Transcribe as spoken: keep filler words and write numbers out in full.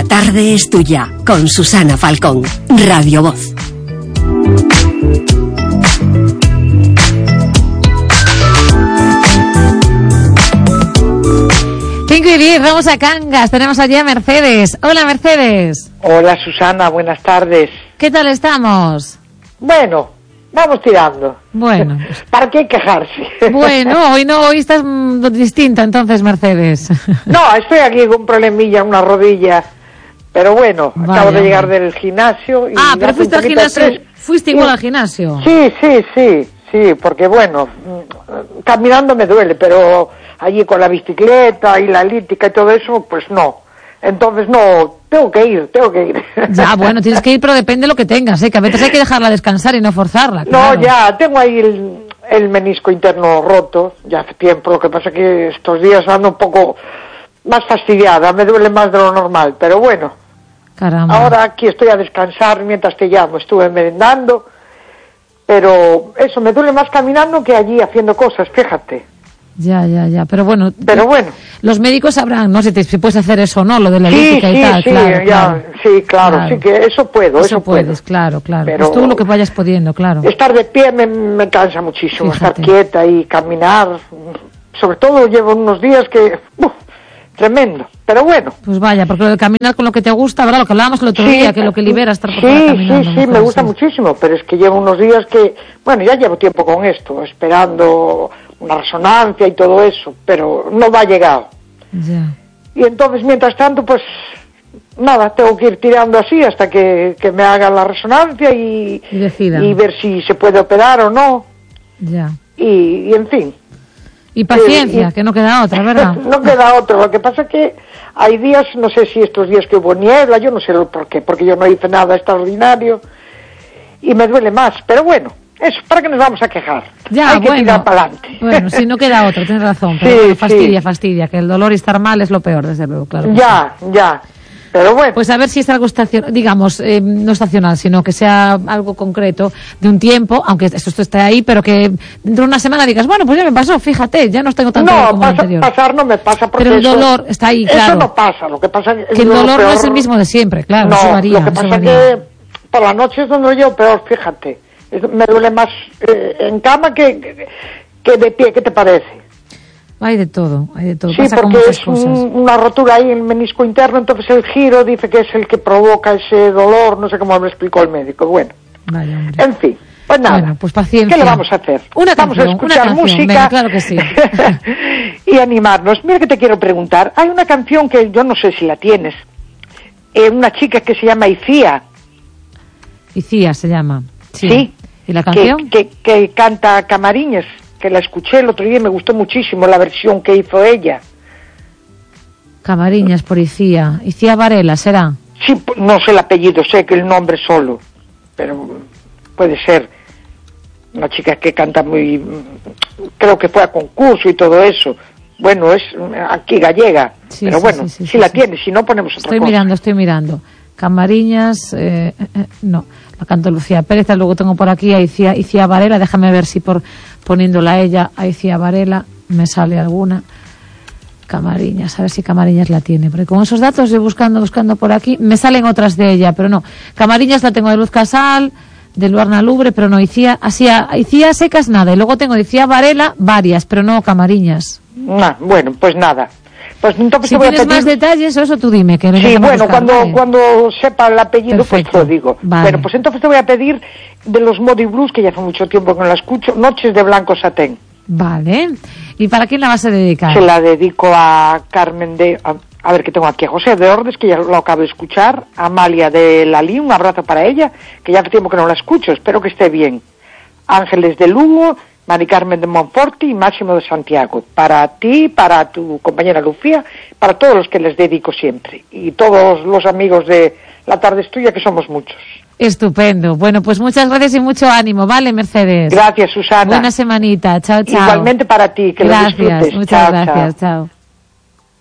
La tarde es tuya, con Susana Falcón, Radio Voz. cinco y diez, vamos a Cangas, tenemos allí a Mercedes. Hola, Mercedes. Hola, Susana, buenas tardes. ¿Qué tal estamos? Bueno, vamos tirando. Bueno. ¿Para qué quejarse? Bueno, hoy no, hoy estás mm, distinta entonces, Mercedes. No, estoy aquí con un problemilla en una rodilla, pero bueno, Vaya, acabo de llegar hombre. del gimnasio. Y Ah, pero hace fuiste un al poquito de gimnasio, estrés. fuiste igual al gimnasio. Sí, sí, sí, sí, porque bueno, mm, caminando me duele, pero allí con la bicicleta y la elíptica y todo eso, pues no. Entonces no, tengo que ir, tengo que ir. Ya, bueno, tienes que ir, pero depende de lo que tengas, ¿eh? Que a veces hay que dejarla descansar y no forzarla. Claro. No, ya, tengo ahí el, el menisco interno roto, ya hace tiempo, lo que pasa es que estos días ando un poco más fastidiada, me duele más de lo normal, pero bueno. Caramba. Ahora aquí estoy a descansar mientras te llamo, estuve merendando, pero eso, me duele más caminando que allí haciendo cosas, fíjate. Ya, ya, ya, pero bueno. Pero bueno. Los médicos sabrán, no sé si, si puedes hacer eso o no, lo de la Sí, elíptica sí, y tal, sí, claro, ya, claro. sí, claro, Claro. sí que eso puedo, eso, Eso puedes, puedo. claro, claro. Pero Pues tú lo que vayas pudiendo, claro. Estar de pie me, me cansa muchísimo, Fíjate. estar quieta y caminar, sobre todo llevo unos días que, uf, tremendo, pero bueno. Pues vaya, porque lo de caminar con lo que te gusta, ¿verdad? Lo que hablábamos el otro Sí, día, que lo que libera estar por sí, fuera caminando. Sí, sí, mejor, me gusta sí. muchísimo, pero es que llevo unos días que, bueno, ya llevo tiempo con esto, esperando una resonancia y todo eso, pero no va a llegar. Ya. Y entonces, mientras tanto, pues, nada, tengo que ir tirando así hasta que, que me hagan la resonancia y, Y decidan. y ver si se puede operar o no, Ya. y, y en fin. Y paciencia, Eh, y- que no queda otra, ¿verdad? No queda otro. Lo que pasa es que hay días, no sé si estos días que hubo niebla, yo no sé lo por qué, porque yo no hice nada extraordinario y me duele más. Pero bueno, eso, ¿para qué nos vamos a quejar? Ya, hay que bueno, tirar para adelante. bueno, si no queda otra, tienes razón, pero Sí, bueno, fastidia, sí. fastidia, que el dolor y estar mal es lo peor, desde luego, claro. que Ya, ya. Pero bueno. Pues a ver si es algo estacional, digamos, eh, no estacional, sino que sea algo concreto, de un tiempo, aunque esto, esto esté ahí, pero que dentro de una semana digas, bueno, pues ya me pasó, fíjate, ya no tengo tanto dolor no, como pasa- anterior. pasar no me pasa porque Pero el eso- dolor está ahí, claro. Eso no pasa, lo que pasa es Que el lo dolor no peor- es el mismo de siempre, claro, no, eso varía. lo que eso pasa es varía. que por la noche es donde yo peor, fíjate. Es- me duele más eh, en cama que, que, que de pie, ¿qué te parece? Hay de todo, hay de todo. Sí, Pasa con porque muchas es cosas. un- una rotura ahí en el menisco interno, entonces el giro dice que es el que provoca ese dolor, no sé cómo me explicó el médico. Bueno, Vaya, hombre. en fin, pues nada. Bueno, pues paciencia. ¿Qué le vamos a hacer? Una vamos canción, a escuchar una canción, música venga, claro que sí. y animarnos. Mira que te quiero preguntar, hay una canción que yo no sé si la tienes, eh, una chica que se llama Icía. Icía se llama. Sí. Sí. ¿Y la que, canción? que, que canta Camariñas, que la escuché el otro día y me gustó muchísimo la versión que hizo ella. Camariñas por Icía. Icía Varela, ¿será? Sí, p- no sé el apellido, sé que el nombre solo, pero puede ser una chica que canta muy, mm, creo que fue a concurso y todo eso. Bueno, es mm, aquí gallega, Sí, pero sí, bueno, sí, sí, si sí, la sí. tienes, si no ponemos otra Estoy cosa. mirando, estoy mirando. Camariñas, eh, eh, eh, no, la cantó Lucía Pérez, luego tengo por aquí a Icía, Icía Varela, déjame ver si por poniéndola a ella, a Icía Varela, me sale alguna. Camariñas, a ver si Camariñas la tiene, porque con esos datos estoy buscando, buscando por aquí, me salen otras de ella, pero no. Camariñas la tengo de Luz Casal, de Luarna Lubre, pero no, Icía, así, a- Icía Secas nada, y luego tengo de Icía Varela varias, pero no Camariñas. Ah, bueno, pues nada. Pues entonces Si te voy a tienes pedir... más detalles, eso tú dime, que lo Sí, intentamos bueno, buscar, cuando ¿vale? cuando sepa el apellido, Perfecto. pues te lo digo. Vale. Bueno, pues entonces te voy a pedir de los Modi Blues, que ya hace mucho tiempo que no la escucho, Noches de Blanco Satén. Vale. ¿Y para quién la vas a dedicar? Se la dedico a Carmen de... A, a ver, que tengo aquí a José de Ordes, que ya lo acabo de escuchar, a Amalia de Lalí, un abrazo para ella, que ya hace tiempo que no la escucho, espero que esté bien. Ángeles de Lugo, Mari Carmen de Monforti y Máximo de Santiago. Para ti, para tu compañera Lucía, para todos los que les dedico siempre. Y todos los amigos de La Tarde es Tuya, que somos muchos. Estupendo. Bueno, pues muchas gracias y mucho ánimo, ¿vale, Mercedes? Gracias, Susana. Buena semanita. Chao, chao. Igualmente para ti, que lo Gracias, disfrutes. muchas Chao, gracias. chao. Chao.